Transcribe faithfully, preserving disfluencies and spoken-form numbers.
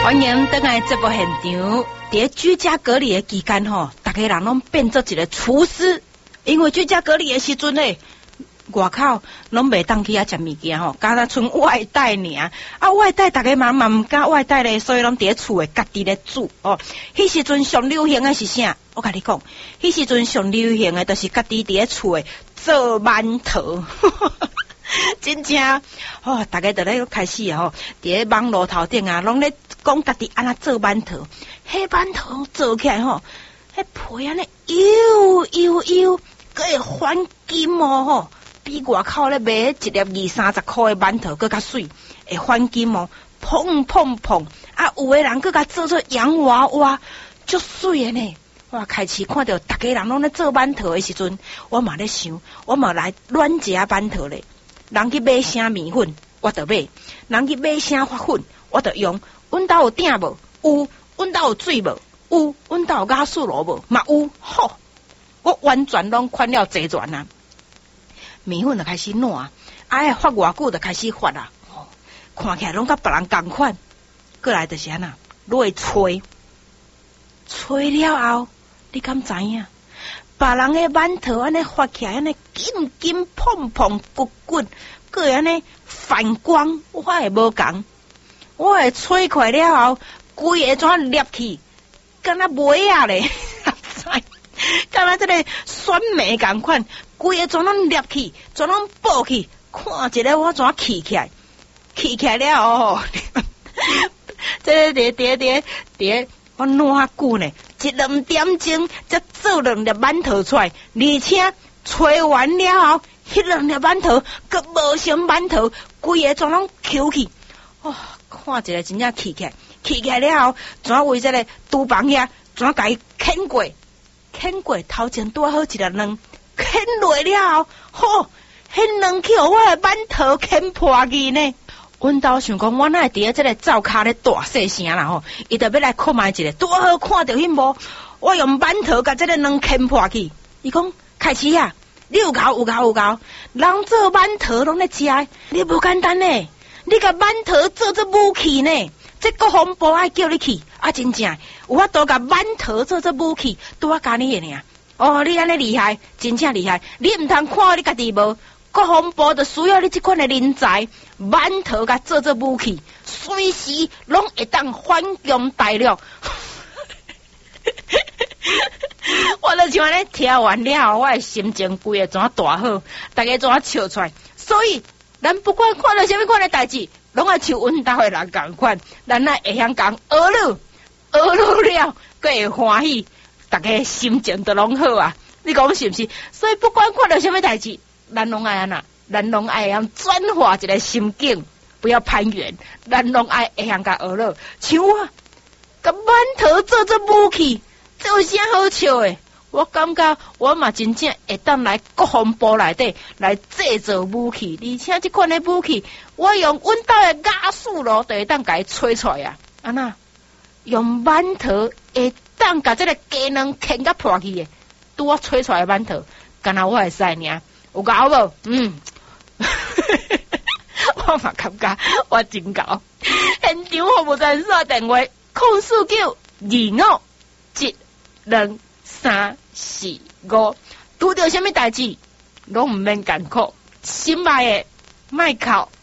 欢迎登来这部现场。在居家隔离的期间吼，大家人拢变做一个厨师，因为居家隔离的时阵咧，外口拢袂当去遐食物件吼，敢若剩外带尔。啊，外带大家嘛嘛唔敢外带咧，所以拢伫咧厝诶家己咧煮哦。迄时阵上流行诶是啥？我甲你讲，迄时阵上流行诶就是家己伫咧厝诶做馒头。真正哦，大家就咧开始吼，伫咧网络头顶啊，拢咧讲家己安怎做馒头。迄馒头做起来吼，迄皮安尼油油油，佮会翻金哦吼，比外口咧卖一粒二三十块的馒头佮较水，会翻金哦，砰砰砰！啊，有的人佮甲做做洋娃娃，足水的呢。我开始看到大家人拢咧做馒头的时阵，我嘛咧想，我嘛来乱食馒头咧。人去买啥米粉，我就买；人去买啥发粉，我就用。阮兜有鼎无？有。阮兜有水无？有。阮兜有雅素炉无？嘛有。吼，我完全拢款了齐全啊！米粉就开始烂，哎，发偌久就开始发啊！吼，看起来拢甲别人同款。过来就是安那，落去吹，吹了后，你敢知影？别人的馒头安尼发起来，安尼金金碰碰滚滚，佮会安尼反光，我会无共。我会吹开了后，规个怎捏去，敢若梅啊咧，敢若这个酸梅共款，规个怎拢捏去，怎拢爆去，看一个我怎起起来，起起来了后，这个叠叠叠叠。我偌久呢，一两点钟才做两粒馒头出来，而且吹完了后，迄两粒馒头佮无成馒头，规个全拢抽去。哇、哦，看一个真正气起来，气起来了后，怎为这个厨房遐怎甲伊啃过，啃过头前拄好一粒卵，啃落了后，吼，迄卵去互我的馒头啃破去呢。阮兜想讲，我哪会伫咧即个灶骹咧大细声啦吼，伊就要来看卖一个，拄好看到迄幕，我用馒头甲即个卵啃破去。伊讲开始啊，你有搞有搞有搞，人做馒头拢咧食，你无简单呢，你甲馒头做做武器呢，这国防部爱叫你去，啊真正有法度甲馒头做做武器，拄啊教你的尔。哦，你安尼厉害，真正厉害，你毋通看你家己无。国防部就需要你这款的人才，馒头甲做做武器，随时拢会当反攻大陆。我就像安尼听完了，我的心情规个怎大好，大家怎笑出来。所以，咱不管看到什么款的代志，拢爱像阮兜的人共款，咱来会晓讲学了，学了了，佮会欢喜，大家心情都拢好啊。你讲是不是？所以不管看到什么代志。咱拢爱安那，咱拢爱样转化一个心境，不要攀援。咱拢爱会晓甲学了，像我，甲馒头做做武器，这有啥好笑的？我感觉我嘛真正会当来国防部内底来制造武器，而且这款的武器，我用阮兜的雅素炉就会当甲伊吹出来啊！安那用馒头会当甲这个鸡卵啃甲破去的，拄我吹出来的馒头，敢若我会使尔。有搞无？嗯，我嘛感觉我真搞。现场服务专线电话：空四九二五一两三四五。拄到什么代志，拢唔免艰苦，心爱的莫哭。